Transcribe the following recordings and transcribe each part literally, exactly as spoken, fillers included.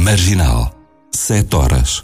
Marginal. Sete horas.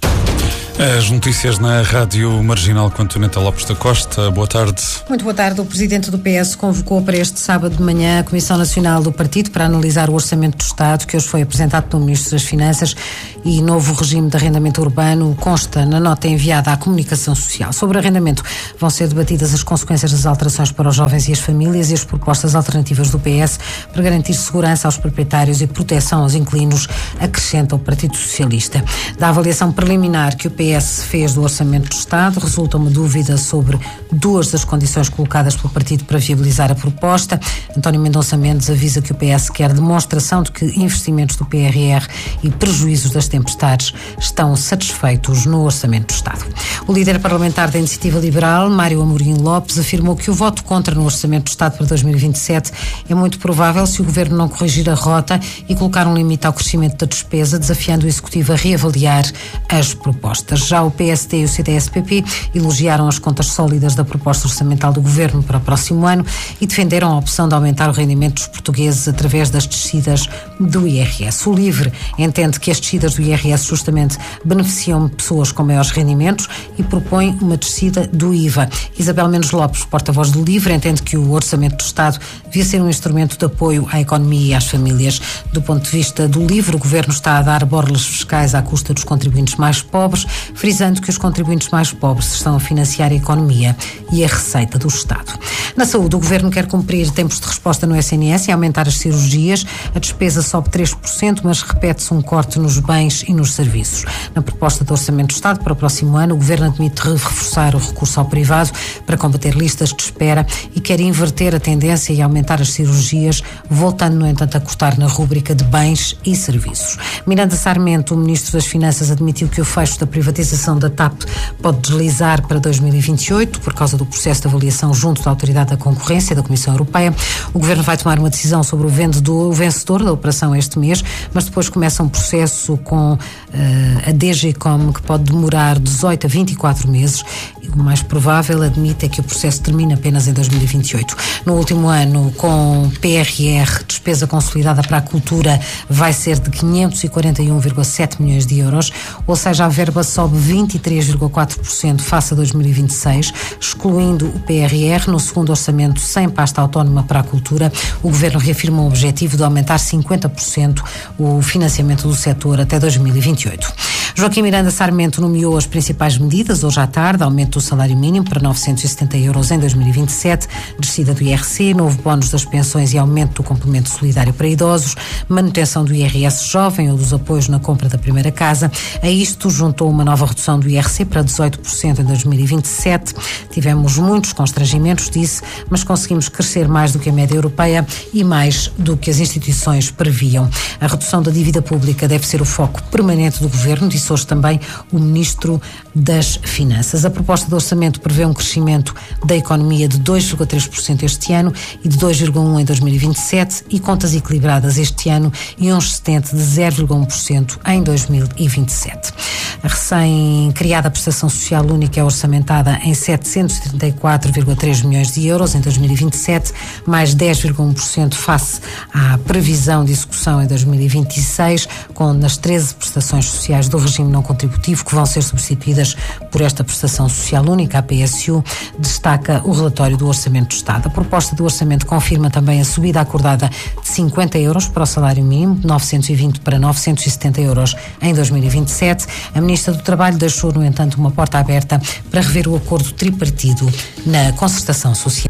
As notícias na Rádio Marginal com Antoneta Lopes da Costa. Boa tarde. Muito boa tarde. O Presidente do P S convocou para este sábado de manhã a Comissão Nacional do Partido para analisar o Orçamento do Estado, que hoje foi apresentado pelo Ministro das Finanças, e novo regime de arrendamento urbano consta na nota enviada à Comunicação Social. Sobre arrendamento vão ser debatidas as consequências das alterações para os jovens e as famílias e as propostas alternativas do P S para garantir segurança aos proprietários e proteção aos inquilinos, acrescenta o Partido Socialista. Da avaliação preliminar que o P S fez do Orçamento do Estado, resulta uma dúvida sobre duas das condições colocadas pelo partido para viabilizar a proposta. António Mendonça Mendes avisa que o P S quer demonstração de que investimentos do P R R e prejuízos das tempestades estão satisfeitos no Orçamento do Estado. O líder parlamentar da Iniciativa Liberal, Mário Amorim Lopes, afirmou que o voto contra no Orçamento do Estado para dois mil e vinte e sete é muito provável se o Governo não corrigir a rota e colocar um limite ao crescimento da despesa, desafiando o Executivo a reavaliar as propostas. Já o P S D e o C D S P P elogiaram as contas sólidas da proposta orçamental do Governo para o próximo ano e defenderam a opção de aumentar o rendimento dos portugueses através das descidas do I R S. O LIVRE entende que as descidas do I R S justamente beneficiam pessoas com maiores rendimentos e propõe uma descida do I V A. Isabel Menos Lopes, porta-voz do LIVRE, entende que o Orçamento do Estado devia ser um instrumento de apoio à economia e às famílias. Do ponto de vista do LIVRE, o Governo está a dar borlas fiscais à custa dos contribuintes mais pobres, frisando que os contribuintes mais pobres estão a financiar a economia e a receita do Estado. Na saúde, o Governo quer cumprir tempos de resposta no S N S e aumentar as cirurgias. A despesa sobe três por cento, mas repete-se um corte nos bens e nos serviços. Na proposta do Orçamento do Estado para o próximo ano, o Governo admite reforçar o recurso ao privado para combater listas de espera e quer inverter a tendência e aumentar as cirurgias, voltando, no entanto, a cortar na rúbrica de bens e serviços. Miranda Sarmento, o Ministro das Finanças, admitiu que o fecho da privatização da TAP pode deslizar para dois mil e vinte e oito por causa do processo de avaliação junto da Autoridade da Concorrência da Comissão Europeia. O Governo vai tomar uma decisão sobre o vendedor, o vencedor da operação este mês, mas depois começa um processo com uh, a D G C O M que pode demorar dezoito a vinte e quatro meses. E o mais provável, admite, é que o processo termine apenas em dois mil e vinte e oito. No último ano, com P R R, despesa consolidada para a cultura, vai ser de quinhentos e quarenta e um vírgula sete milhões de euros, ou seja, a verba sobe vinte e três vírgula quatro por cento face a dois mil e vinte e seis, excluindo o P R R. No segundo orçamento sem pasta autónoma para a cultura, o Governo reafirma o objetivo de aumentar cinquenta por cento o financiamento do setor até dois mil e vinte e oito. Joaquim Miranda Sarmento nomeou as principais medidas hoje à tarde: aumento do salário mínimo para novecentos e setenta euros em dois mil e vinte e sete, descida do I R C, novo bónus das pensões e aumento do complemento solidário para idosos, manutenção do I R S jovem ou dos apoios na compra da primeira casa. A isto juntou uma nova redução do I R C para dezoito por cento em dois mil e vinte e sete. Tivemos muitos constrangimentos, disse, mas conseguimos crescer mais do que a média europeia e mais do que as instituições previam. A redução da dívida pública deve ser o foco permanente do Governo, disse hoje também o Ministro das Finanças. A proposta de orçamento prevê um crescimento da economia de dois vírgula três por cento este ano e de dois vírgula um por cento em dois mil e vinte e sete e contas equilibradas este ano e um excedente de zero vírgula um por cento em dois mil e vinte e sete. A recém-criada prestação social única é orçamentada em setecentos e trinta e quatro vírgula três milhões de euros em dois mil e vinte e sete, mais dez vírgula um por cento face à previsão de execução em dois mil e vinte e seis, com nas treze prestações sociais do regime não contributivo que vão ser substituídas por esta prestação social única, a P S U, destaca o relatório do Orçamento do Estado. A proposta do Orçamento confirma também a subida acordada de cinquenta euros para o salário mínimo, de novecentos e vinte para novecentos e setenta euros em dois mil e vinte e sete. A Ministra do Trabalho deixou, no entanto, uma porta aberta para rever o acordo tripartido na concertação social.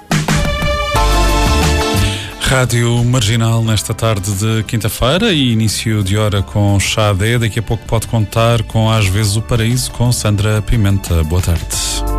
Rádio Marginal nesta tarde de quinta-feira e início de hora com Xadé. Daqui a pouco pode contar com Às Vezes o Paraíso com Sandra Pimenta. Boa tarde.